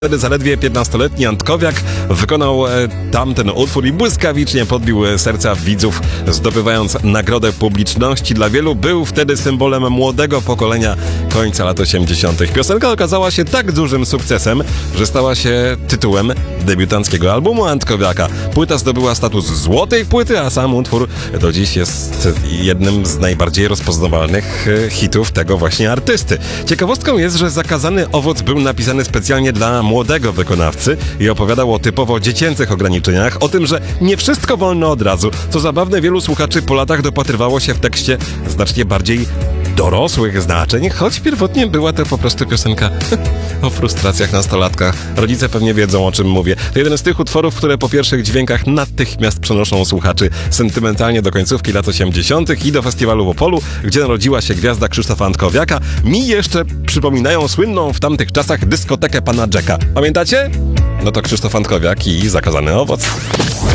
Wtedy zaledwie 15-letni Antkowiak wykonał tamten utwór i błyskawicznie podbił serca widzów, zdobywając nagrodę publiczności. Dla wielu był wtedy symbolem młodego pokolenia końca lat 80. Piosenka okazała się tak dużym sukcesem, że stała się tytułem debiutanckiego albumu Antkowiaka. Płyta zdobyła status złotej płyty, a sam utwór do dziś jest jednym z najbardziej rozpoznawalnych hitów tego właśnie artysty. Ciekawostką jest, że Zakazany owoc był napisany specjalnie dla młodego wykonawcy i opowiadał o typowo dziecięcych ograniczeniach, o tym, że nie wszystko wolno od razu. Co zabawne, wielu słuchaczy po latach dopatrywało się w tekście znacznie bardziej dorosłych znaczeń, choć pierwotnie była to po prostu piosenka o frustracjach nastolatka. Rodzice pewnie wiedzą, o czym mówię. To jeden z tych utworów, które po pierwszych dźwiękach natychmiast przenoszą słuchaczy sentymentalnie do końcówki lat 80. i do festiwalu w Opolu, gdzie narodziła się gwiazda Krzysztofa Antkowiaka. Mi jeszcze przypominają słynną w tamtych czasach dyskotekę pana Jacka. Pamiętacie? No to Krzysztof Antkowiak i Zakazany owoc.